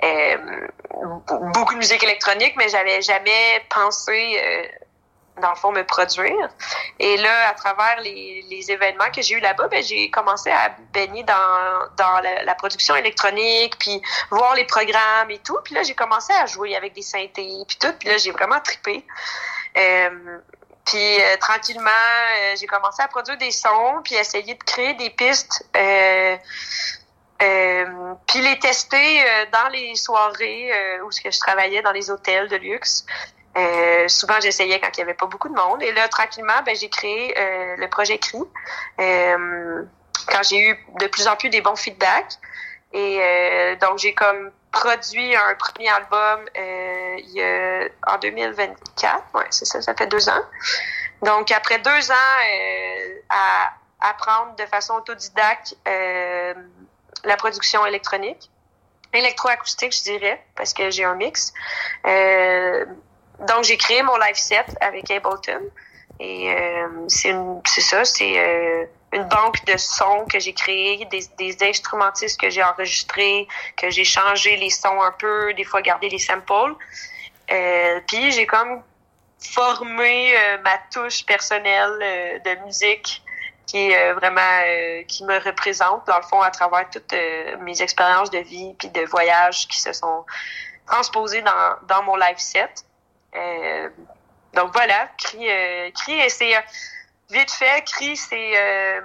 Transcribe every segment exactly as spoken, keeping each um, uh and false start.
euh, beaucoup de musique électronique, mais j'avais jamais pensé, euh, dans le fond, me produire. Et là, à travers les, les événements que j'ai eu là-bas, ben, j'ai commencé à baigner dans, dans la, la production électronique, puis voir les programmes et tout. Puis là, j'ai commencé à jouer avec des synthés, puis tout. Puis là, j'ai vraiment trippé. Euh, puis euh, tranquillement, euh, j'ai commencé à produire des sons, puis essayer de créer des pistes, euh, euh, puis les tester euh, dans les soirées euh, où ce que je travaillais dans les hôtels de luxe. Euh, souvent, j'essayais quand il y avait pas beaucoup de monde. Et là, tranquillement, ben j'ai créé euh, le projet C R I. Euh, quand j'ai eu de plus en plus des bons feedbacks. Et euh, donc, j'ai comme produit un premier album euh, il y a, en deux mille vingt-quatre. Ouais, c'est ça, ça fait deux ans. Donc, après deux ans euh, à apprendre de façon autodidacte euh, la production électronique, électroacoustique, je dirais, parce que j'ai un mix. Euh, donc, j'ai créé mon live set avec Ableton. Et euh, c'est, une, c'est ça, c'est euh, une banque de sons que j'ai créé, des, des instrumentistes que j'ai enregistrés, que j'ai changé les sons un peu, des fois gardé les samples. Euh, puis j'ai comme formé euh, ma touche personnelle euh, de musique qui est euh, vraiment euh, qui me représente dans le fond à travers toutes euh, mes expériences de vie puis de voyage qui se sont transposées dans dans mon live set. Euh, donc voilà, C R I, euh, C R I, c'est euh, vite fait, C R I, c'est euh,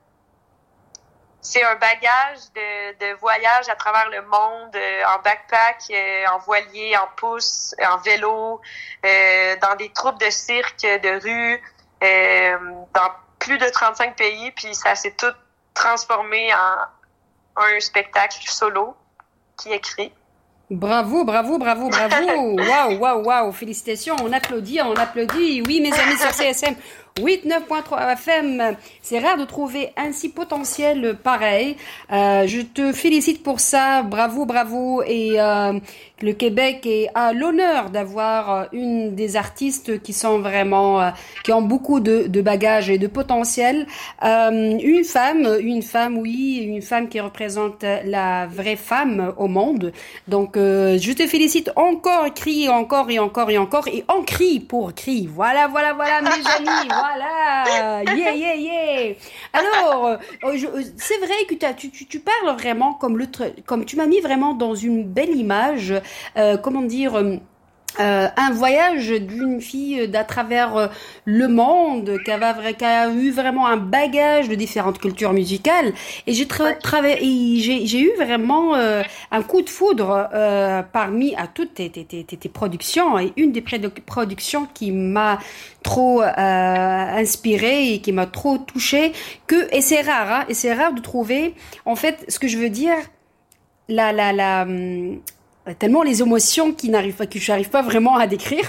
c'est un bagage de, de voyage à travers le monde, euh, en backpack, euh, en voilier, en pouce, en vélo, euh, dans des troupes de cirque, de rue, euh, dans plus de trente-cinq pays, puis ça s'est tout transformé en un spectacle solo qui est C R I. Bravo, bravo, bravo, bravo. Waouh, waouh, waouh. Félicitations. On applaudit, on applaudit. Oui, mes amis sur C S M quatre-vingt-dix-neuf point trois F M. C'est rare de trouver un si potentiel pareil. Euh, je te félicite pour ça. Bravo, bravo. Et euh, le Québec est à l'honneur d'avoir une des artistes qui sont vraiment, euh, qui ont beaucoup de, de bagages et de potentiel. Euh, une femme, une femme, oui, une femme qui représente la vraie femme au monde. Donc, euh, je te félicite encore, C R I, encore et encore et encore, et en C R I pour C R I. Voilà, voilà, voilà, mes amis, voilà. Yeah, yeah, yeah. Alors, euh, je, c'est vrai que t'as, tu, tu, tu parles vraiment comme le, comme tu m'as mis vraiment dans une belle image, euh, comment dire, euh, Euh, un voyage d'une fille d'à travers euh, le monde qui a, qui a eu vraiment un bagage de différentes cultures musicales et j'ai tra- travaillé j'ai, j'ai eu vraiment euh, un coup de foudre euh, parmi à toutes tes, tes, tes, tes productions et une des productions qui m'a trop euh, inspirée et qui m'a trop touchée que et c'est rare hein, et c'est rare de trouver en fait ce que je veux dire la la la hum, tellement les émotions qui n'arrivent pas, que je n'arrive pas vraiment à décrire.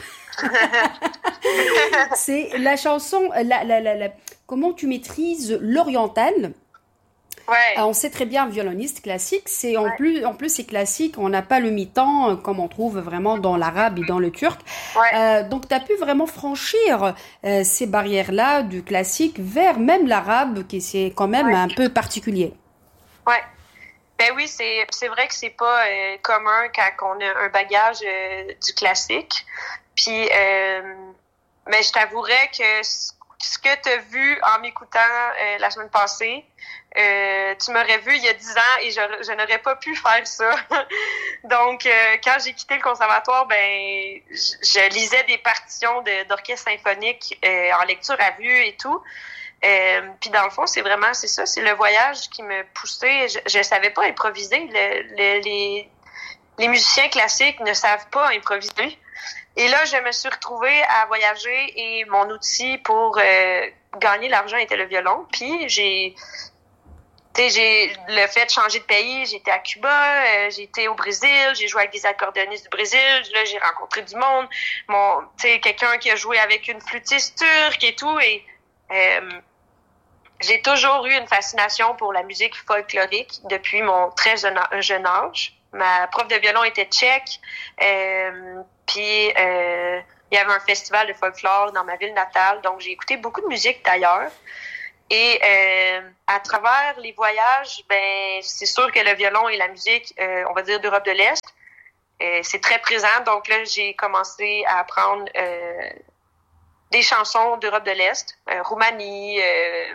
C'est la chanson, la, la, la, la, comment tu maîtrises l'oriental. Ouais. On sait très bien, violoniste classique, c'est en ouais. plus, en plus c'est classique, on n'a pas le mi-temps comme on trouve vraiment dans l'arabe et dans le turc. Ouais. Euh, donc tu as pu vraiment franchir euh, ces barrières-là du classique vers même l'arabe, qui c'est quand même ouais. un peu particulier. Ouais. Ben oui, c'est c'est vrai que c'est pas euh, commun quand on a un bagage euh, du classique. Puis, euh, mais je t'avouerais que ce que tu as vu en m'écoutant euh, la semaine passée, euh, tu m'aurais vu il y a dix ans et je, je n'aurais pas pu faire ça. Donc, euh, quand j'ai quitté le conservatoire, ben, je, je lisais des partitions de, d'orchestre symphonique euh, en lecture à vue et tout. Euh, puis dans le fond, c'est vraiment, c'est ça, c'est le voyage qui me poussait. Je, je savais pas improviser. Le, le, les, les musiciens classiques ne savent pas improviser. Et là, je me suis retrouvée à voyager et mon outil pour euh, gagner l'argent était le violon. Puis j'ai, tu sais, j'ai le fait de changer de pays. J'étais à Cuba, euh, j'ai été au Brésil, j'ai joué avec des accordéonistes du Brésil. Là, j'ai rencontré du monde. Mon, tu sais, quelqu'un qui a joué avec une flûtiste turque et tout. Et euh, j'ai toujours eu une fascination pour la musique folklorique depuis mon très jeune, jeune âge. Ma prof de violon était tchèque, euh, puis euh, il y avait un festival de folklore dans ma ville natale, donc j'ai écouté beaucoup de musique d'ailleurs. Et euh, à travers les voyages, ben c'est sûr que le violon et la musique, euh, on va dire d'Europe de l'Est, euh, c'est très présent. Donc là, j'ai commencé à apprendre euh, des chansons d'Europe de l'Est, euh, Roumanie, euh,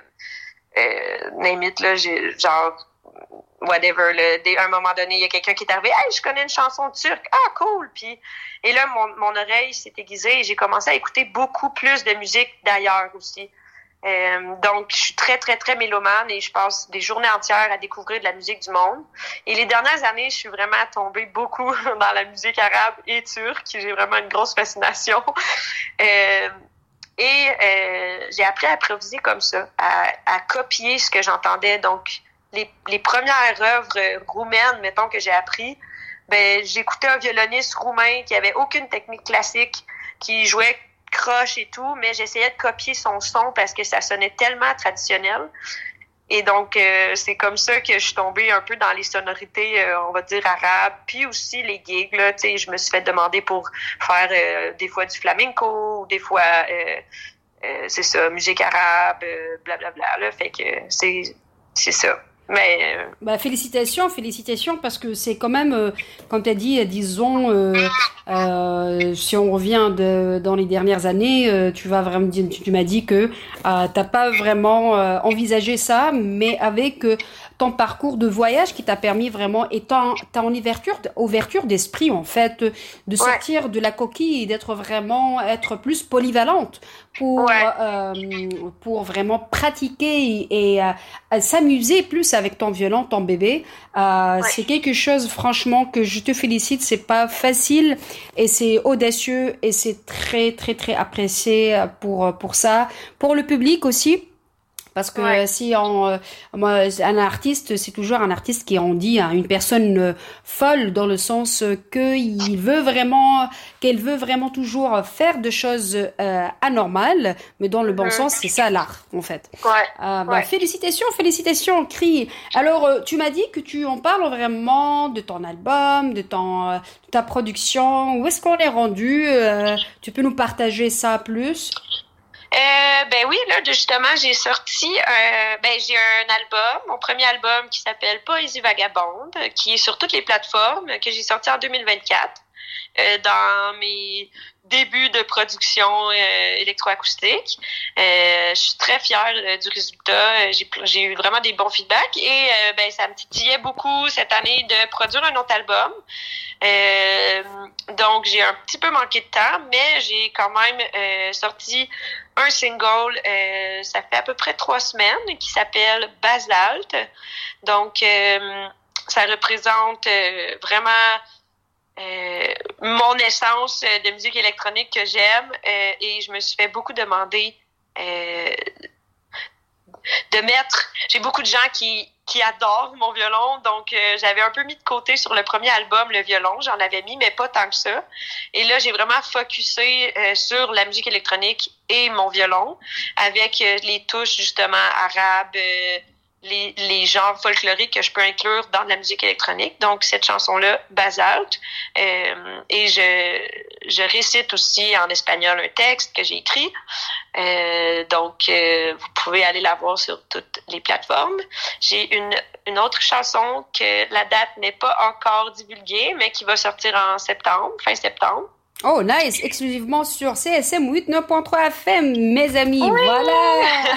euh, name it, là, j'ai, genre, whatever, là, dès, à un moment donné, il y a quelqu'un qui est arrivé, « Hey, je connais une chanson turque. Ah, cool! » Puis, et là, mon, mon oreille s'est aiguisée et j'ai commencé à écouter beaucoup plus de musique d'ailleurs aussi. Euh, donc, je suis très, très, très mélomane et je passe des journées entières à découvrir de la musique du monde. Et les dernières années, je suis vraiment tombée beaucoup dans la musique arabe et turque. J'ai vraiment une grosse fascination. Euh, et euh, j'ai appris à improviser comme ça, à, à copier ce que j'entendais. Donc, les, les premières œuvres roumaines, mettons, que j'ai appris, ben, j'écoutais un violoniste roumain qui avait aucune technique classique, qui jouait croche et tout, mais j'essayais de copier son son parce que ça sonnait tellement traditionnel. Et donc, euh, c'est comme ça que je suis tombée un peu dans les sonorités, euh, on va dire, arabes, puis aussi les gigs, là, tu sais, je me suis fait demander pour faire euh, des fois du flamenco, ou des fois, euh, euh, c'est ça, musique arabe, euh, blablabla, là, fait que c'est, c'est ça. Mais euh... bah, félicitations, félicitations, parce que c'est quand même, euh, comme tu as dit, disons, euh, euh, si on revient de, dans les dernières années, euh, tu vas vraiment, tu, tu m'as dit que euh, t'as pas vraiment euh, envisagé ça, mais avec euh, ton parcours de voyage qui t'a permis vraiment, et ta en ouverture, ouverture d'esprit en fait, de sortir ouais. de la coquille et d'être vraiment, être plus polyvalente pour ouais. euh, pour vraiment pratiquer et, et euh, s'amuser plus avec ton violon, ton bébé. Euh, ouais. C'est quelque chose franchement que je te félicite. C'est pas facile et c'est audacieux et c'est très très très apprécié pour pour ça, pour le public aussi. Parce que ouais. si on, euh, moi, un artiste, c'est toujours un artiste qui en dit à une personne euh, folle dans le sens que il veut vraiment, qu'elle veut vraiment toujours faire des choses euh, anormales, mais dans le bon mmh. sens, c'est ça l'art en fait. Ouais. Euh, bah, ouais. Félicitations, félicitations, Cri. Alors, euh, tu m'as dit que tu en parles vraiment de ton album, de ton, euh, de ta production. Où est-ce qu'on est rendu? euh, Tu peux nous partager ça plus? Euh, ben oui, là, justement, j'ai sorti, euh, ben j'ai un album, mon premier album qui s'appelle Poésie vagabonde, qui est sur toutes les plateformes, que j'ai sorti en deux mille vingt-quatre, euh, dans mes débuts de production euh, électroacoustique. Euh, je suis très fière euh, du résultat. J'ai, j'ai eu vraiment des bons feedbacks et euh, ben ça me titillait beaucoup cette année de produire un autre album. Euh, donc, j'ai un petit peu manqué de temps, mais j'ai quand même euh, sorti un single, euh, ça fait à peu près trois semaines, qui s'appelle Basalte. Donc, euh, ça représente euh, vraiment euh, mon essence de musique électronique que j'aime euh, et je me suis fait beaucoup demander euh, de mettre... J'ai beaucoup de gens qui qui adorent mon violon, donc euh, j'avais un peu mis de côté sur le premier album le violon, j'en avais mis, mais pas tant que ça. Et là, j'ai vraiment focusé euh, sur la musique électronique et mon violon, avec euh, les touches justement arabes, euh, les, les genres folkloriques que je peux inclure dans de la musique électronique. Donc, cette chanson-là, Basalte, euh, et je, je récite aussi en espagnol un texte que j'ai écrit. Euh, donc, euh, vous pouvez aller la voir sur toutes les plateformes. J'ai une, une autre chanson que la date n'est pas encore divulguée, mais qui va sortir en septembre, fin septembre. Oh, nice! Exclusivement sur C S M quatre-vingt-neuf point trois F M, mes amis. Oui! Voilà!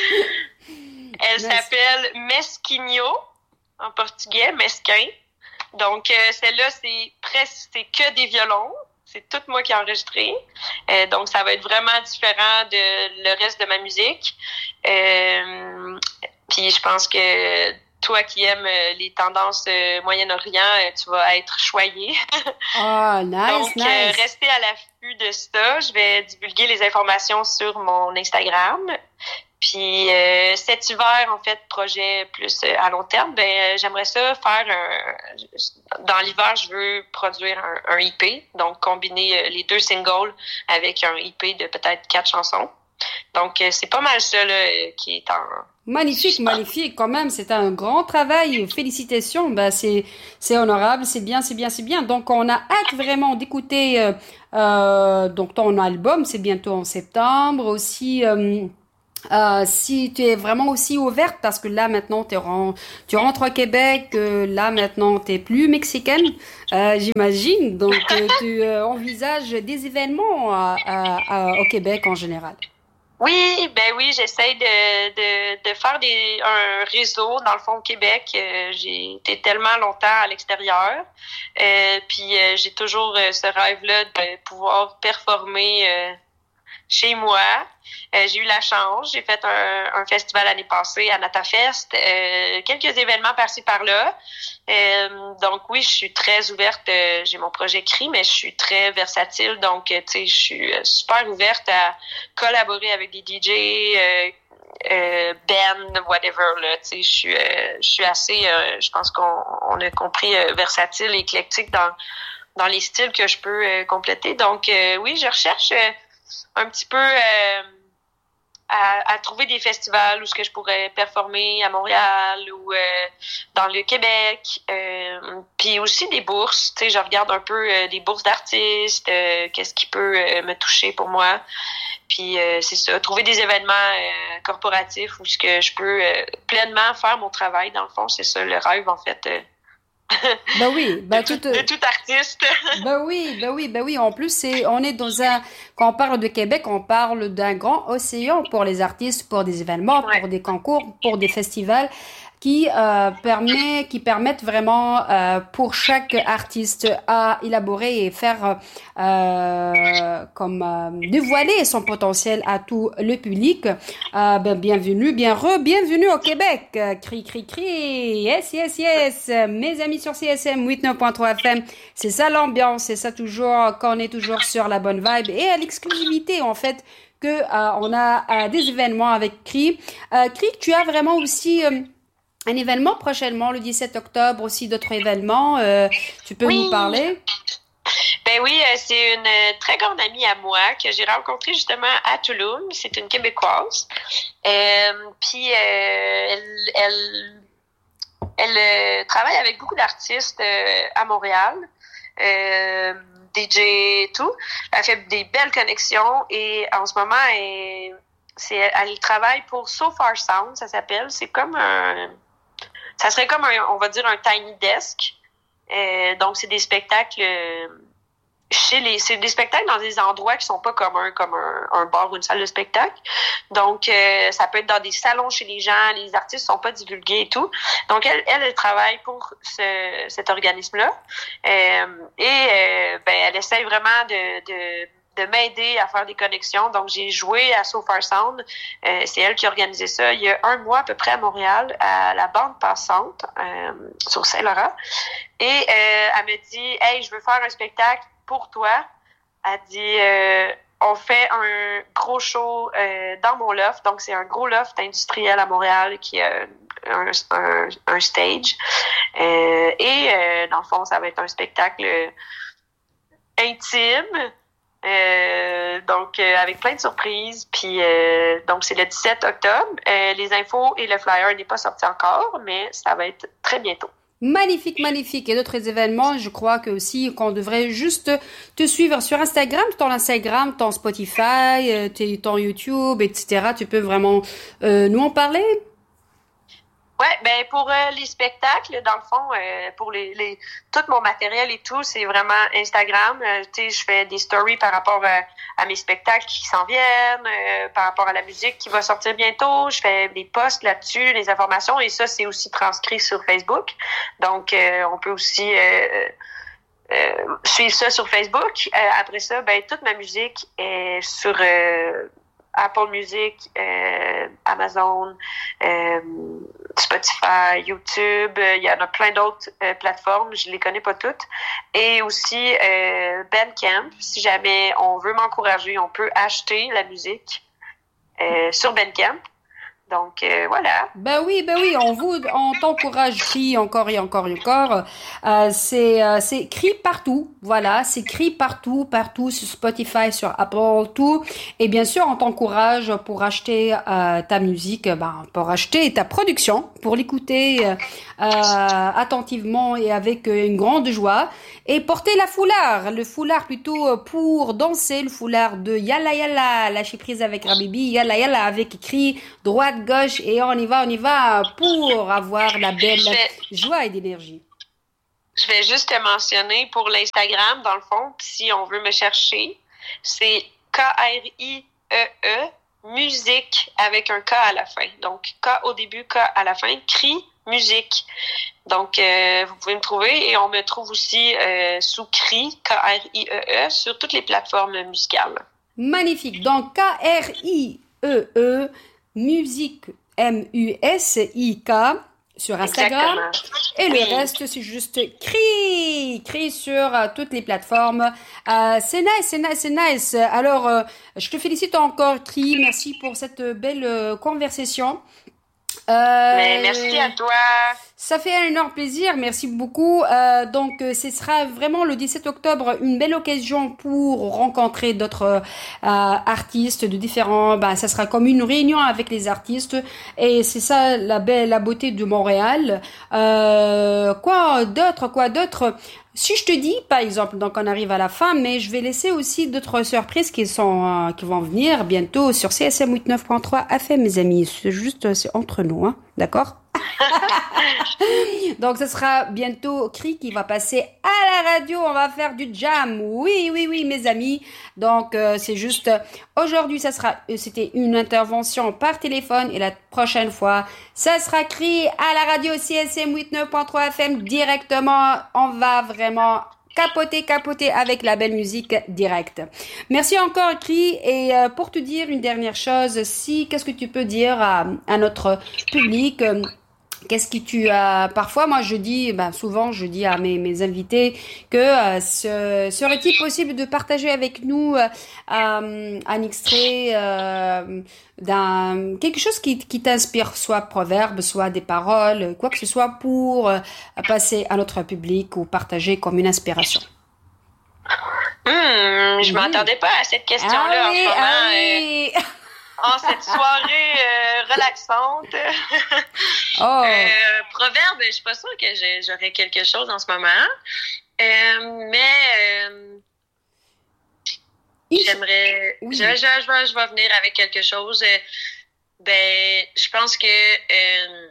Elle nice. S'appelle Mesquinho, en portugais, mesquin. Donc, euh, celle-là, c'est presque, c'est que des violons. C'est tout moi qui ai enregistré. Euh, donc, ça va être vraiment différent de le reste de ma musique. Euh, puis, je pense que toi qui aimes les tendances euh, Moyen-Orient, tu vas être choyé. Ah, oh, nice, donc, nice. Euh, restez à l'affût de ça. Je vais divulguer les informations sur mon Instagram. Puis euh, cet hiver, en fait, projet plus euh, à long terme, ben euh, j'aimerais ça faire un... Dans l'hiver, je veux produire un, un E P, donc combiner euh, les deux singles avec un E P de peut-être quatre chansons. Donc, euh, c'est pas mal ça là, euh, qui est en... Magnifique, magnifique, quand même, c'est un grand travail, félicitations, ben, c'est, c'est honorable, c'est bien, c'est bien, c'est bien. Donc, on a hâte vraiment d'écouter euh, euh, donc ton album, c'est bientôt en septembre, aussi... Euh, Euh, si tu es vraiment aussi ouverte, parce que là maintenant t'es ren- tu rentres au Québec, euh, là maintenant t'es plus mexicaine, euh, j'imagine. Donc euh, tu euh, envisages des événements à- à- à- au Québec en général. Oui, ben oui, j'essaie de, de, de faire des, un réseau, dans le fond, au Québec. Euh, j'ai été tellement longtemps à l'extérieur. Euh, puis euh, j'ai toujours euh, ce rêve-là de pouvoir performer euh, chez moi. Euh, j'ai eu la chance. J'ai fait un, un festival l'année passée à NataFest. Euh, quelques événements par-ci par-là. Euh, donc oui, je suis très ouverte. Euh, j'ai mon projet écrit, mais je suis très versatile. Donc, euh, tu sais, je suis euh, super ouverte à collaborer avec des D J, euh, euh, band, whatever. Là, tu sais, je suis, euh, je suis assez. Euh, je pense qu'on on a compris euh, versatile, éclectique dans dans les styles que je peux euh, compléter. Donc euh, oui, je recherche euh, un petit peu. Euh, À, à trouver des festivals où ce que je pourrais performer à Montréal ou euh, dans le Québec, euh, puis aussi des bourses. Tu sais, je regarde un peu euh, des bourses d'artistes, euh, qu'est-ce qui peut euh, me toucher pour moi. Puis euh, c'est ça, trouver des événements euh, corporatifs où ce que je peux euh, pleinement faire mon travail. Dans le fond, c'est ça le rêve en fait. Euh, Bah oui, de, bah tout, tout, de tout artiste. bah oui, bah oui, bah oui. En plus, c'est, on est dans un, quand on parle de Québec, on parle d'un grand océan pour les artistes, pour des événements, Ouais. pour des concours, pour des festivals qui euh, permet, qui permettent vraiment euh, pour chaque artiste à élaborer et faire euh, comme euh, dévoiler son potentiel à tout le public. Euh, ben, bienvenue, bien re, bienvenue au Québec. Euh, cri, cri, cri. Yes, yes, yes. Mes amis sur C S M quatre-vingt-neuf point trois F M, c'est ça l'ambiance, c'est ça toujours qu'on est toujours sur la bonne vibe et à l'exclusivité en fait que euh, on a euh, des événements avec Cri. Euh, Cri, tu as vraiment aussi euh, un événement prochainement, le dix-sept octobre, aussi d'autres événements. Euh, tu peux nous Oui. parler? Ben oui, euh, c'est une euh, très grande amie à moi que j'ai rencontrée justement à Tulum. C'est une Québécoise. Euh, puis euh, elle, elle, elle euh, travaille avec beaucoup d'artistes euh, à Montréal, euh, D J et tout. Elle fait des belles connexions et en ce moment, elle, c'est, elle travaille pour So Far Sound, ça s'appelle. C'est comme un... Ça serait comme, un, on va dire, un tiny desk. Euh, donc, c'est des spectacles... Euh, chez les c'est des spectacles dans des endroits qui sont pas communs comme un, un bar ou une salle de spectacle. Donc euh, ça peut être dans des salons chez les gens, les artistes sont pas divulgués et tout. Donc elle elle, elle travaille pour ce cet organisme-là. Euh, et euh, ben elle essaye vraiment de de de m'aider à faire des connexions. Donc, j'ai joué à So Far Sound. Euh, c'est elle qui a organisé ça il y a un mois à peu près à Montréal, à la bande passante, euh, sur Saint-Laurent. Et euh, elle me dit, « Hey, je veux faire un spectacle pour toi. » Elle dit, euh, on fait un gros show euh, dans mon loft. Donc, c'est un gros loft industriel à Montréal qui a un, un, un stage. Euh, et euh, dans le fond, ça va être un spectacle intime. Euh, donc, euh, avec plein de surprises. Puis, euh, donc, c'est le dix-sept octobre. Euh, les infos et le flyer n'est pas sorti encore, mais ça va être très bientôt. Magnifique, magnifique. Et d'autres événements, je crois que aussi qu'on devrait juste te suivre sur Instagram, ton Instagram, ton Spotify, euh, ton YouTube, et cetera. Tu peux vraiment euh, nous en parler? Ouais, ben pour euh, les spectacles, dans le fond, euh, pour les, les tout mon matériel et tout, c'est vraiment Instagram. Euh, tu sais, je fais des stories par rapport à, à mes spectacles qui s'en viennent, euh, par rapport à la musique qui va sortir bientôt. Je fais des posts là-dessus, les informations, et ça, c'est aussi transcrit sur Facebook. Donc, euh, on peut aussi euh, euh, suivre ça sur Facebook. Euh, après ça, ben toute ma musique est sur euh, Apple Music, euh, Amazon, euh, Spotify, YouTube, il y en a plein d'autres euh, plateformes, je les connais pas toutes. Et aussi euh, Bandcamp, si jamais on veut m'encourager, on peut acheter la musique euh, sur Bandcamp. Donc, euh, voilà. Ben oui, ben oui, on vous, on t'encourage, crie encore et encore et encore. Euh, c'est, euh, c'est crie partout, voilà, c'est crie partout, partout sur Spotify, sur Apple, tout. Et bien sûr, on t'encourage pour acheter euh, ta musique, ben pour acheter ta production, pour l'écouter euh, euh, attentivement et avec une grande joie. Et porter la foulard, le foulard plutôt pour danser, le foulard de Yalla Yalla, lâcher prise avec Rabibi, Yalla Yalla avec cri droite, gauche et on y va, on y va pour avoir la belle vais, joie et d'énergie. Je vais juste te mentionner pour l'Instagram, dans le fond, si on veut me chercher, c'est K R I E E, musique avec un K à la fin. Donc, K au début, K à la fin, cri, musique. Donc, euh, vous pouvez me trouver et on me trouve aussi euh, sous cri, K R I E E, sur toutes les plateformes musicales. Magnifique. Donc, K R I E E, musique, M U S I K, sur Instagram. Exactement. Et oui. le reste, c'est juste cri, cri sur uh, toutes les plateformes. Uh, c'est nice, c'est nice, c'est nice. Alors, uh, je te félicite encore, Cri. Merci pour cette belle uh, conversation. Euh, Mais merci à toi. Ça fait un énorme plaisir, merci beaucoup. Euh, donc, ce sera vraiment le dix-sept octobre une belle occasion pour rencontrer d'autres euh, artistes de différents. Ben, ça sera comme une réunion avec les artistes et c'est ça la belle, la beauté de Montréal. Euh, quoi d'autre, quoi d'autre? Si je te dis, par exemple, donc on arrive à la fin, mais je vais laisser aussi d'autres surprises qui sont, euh, qui vont venir bientôt sur C S M quatre-vingt-neuf point trois F M, mes amis. C'est juste, c'est entre nous, hein, d'accord? Donc, ce sera bientôt Cri qui va passer à la radio. On va faire du jam. Oui, oui, oui, mes amis. Donc, euh, c'est juste, aujourd'hui, ça sera, c'était une intervention par téléphone et la prochaine fois, ça sera Cri à la radio C S M quatre-vingt-neuf point trois F M directement. On va vraiment capoter, capoter avec la belle musique directe. Merci encore, Cri. Et euh, pour te dire une dernière chose, si, qu'est-ce que tu peux dire à, à notre public? euh, Qu'est-ce que tu as parfois moi je dis ben souvent je dis à mes mes invités que euh, ce, serait-il possible de partager avec nous euh, euh, un extrait euh, d'un quelque chose qui qui t'inspire, soit proverbe, soit des paroles, quoi que ce soit, pour euh, passer à notre public ou partager comme une inspiration. Hum, je oui. m'attendais pas à cette question-là ah oui, en ce moment. Ah oui. euh... En cette soirée euh, relaxante. Oh. Euh, proverbe, je suis pas sûre que j'ai, j'aurais quelque chose en ce moment. Euh, mais euh, j'aimerais... Oui. Je, je, je, vais, je vais venir avec quelque chose. Euh, ben, je pense que euh,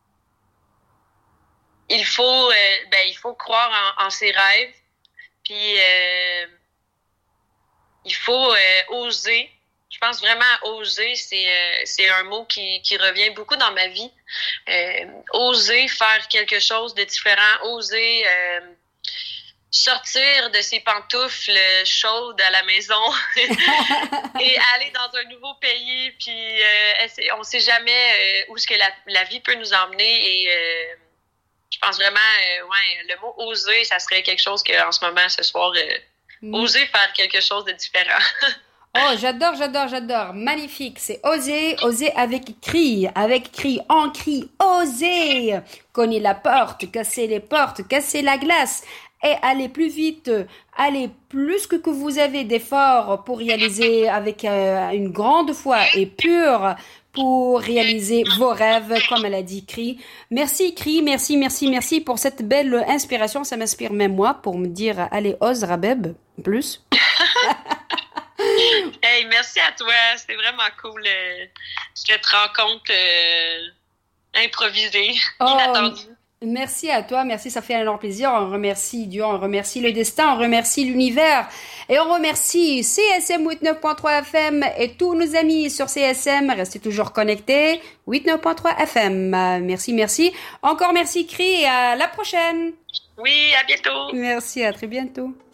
il faut euh, ben, il faut croire en, en ses rêves. Puis euh, il faut euh, oser. Je pense vraiment à oser, c'est euh, c'est un mot qui qui revient beaucoup dans ma vie. Euh, oser faire quelque chose de différent, oser euh, sortir de ses pantoufles chaudes à la maison et aller dans un nouveau pays. Puis euh, on sait jamais euh, où est-ce que la, la vie peut nous emmener. Et euh, je pense vraiment, euh, ouais, le mot oser, ça serait quelque chose que en ce moment, ce soir, euh, mm. oser faire quelque chose de différent. Oh, j'adore, j'adore, j'adore. Magnifique. C'est oser, oser avec cri, avec cri, en cri, oser. Cogner la porte, casser les portes, casser la glace et aller plus vite, aller plus que que vous avez d'efforts pour réaliser avec euh, une grande foi et pure pour réaliser vos rêves, comme elle a dit, Cri. Merci, Cri, merci, merci, merci pour cette belle inspiration. Ça m'inspire même moi pour me dire, allez, ose, Rabeb, plus. Hey, merci à toi. C'était vraiment cool euh, cette rencontre euh, improvisée, oh, inattendue. Merci à toi, merci, ça fait un énorme plaisir. On remercie Dieu, on remercie le destin, on remercie l'univers et on remercie C S M quatre-vingt-neuf point trois F M et tous nos amis sur C S M. Restez toujours connectés. quatre-vingt-neuf point trois F M. Merci, merci. Encore merci, Cri, et à la prochaine. Oui, à bientôt. Merci, à très bientôt.